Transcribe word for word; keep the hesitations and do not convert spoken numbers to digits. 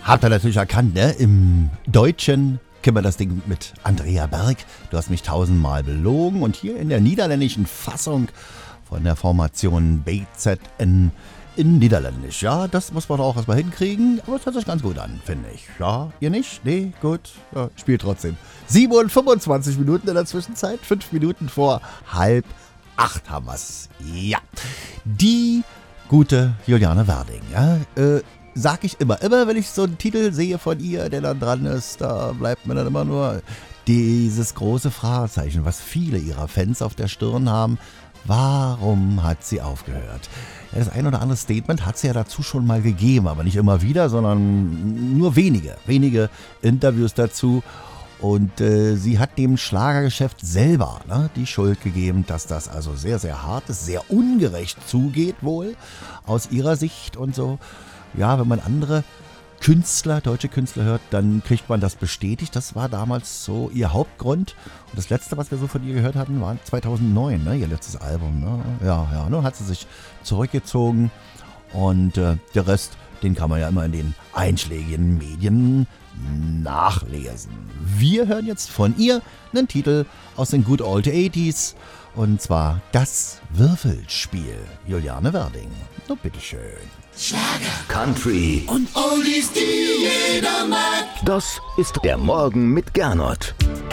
Habt ihr natürlich erkannt, ne? Im Deutschen kennen wir das Ding mit Andrea Berg. Du hast mich tausendmal belogen. Und hier in der niederländischen Fassung von der Formation B Z N in Niederländisch. Ja, das muss man auch erstmal hinkriegen. Aber es hört sich ganz gut an, finde ich. Ja, ihr nicht? Nee, gut. Ja, spielt trotzdem. sieben Uhr und fünfundzwanzig Minuten in der Zwischenzeit. Fünf Minuten vor halb acht haben wir's. Ja. Die gute Juliane Werding. Ja, äh, sag ich immer. Immer, wenn ich so einen Titel sehe von ihr, der dann dran ist, da bleibt mir dann immer nur dieses große Fragezeichen, was viele ihrer Fans auf der Stirn haben. Warum hat sie aufgehört? Ja, das ein oder andere Statement hat sie ja dazu schon mal gegeben, aber nicht immer wieder, sondern nur wenige, wenige Interviews dazu. Und äh, sie hat dem Schlagergeschäft selber ne, die Schuld gegeben, dass das also sehr, sehr hart ist, sehr ungerecht zugeht wohl aus ihrer Sicht und so. Ja, wenn man andere Künstler, deutsche Künstler hört, dann kriegt man das bestätigt. Das war damals so ihr Hauptgrund. Und das letzte, was wir so von ihr gehört hatten, war zweitausendneun, ne, ihr letztes Album. Ne? Ja, ja, nun hat sie sich zurückgezogen und äh, der Rest, den kann man ja immer in den einschlägigen Medien nachlesen. Wir hören jetzt von ihr einen Titel aus den Good Old achtziger und zwar Das Würfelspiel. Juliane Werding. So, bitteschön. Schlager, Country und Oldies, die jeder mag. Das ist der Morgen mit Gernot.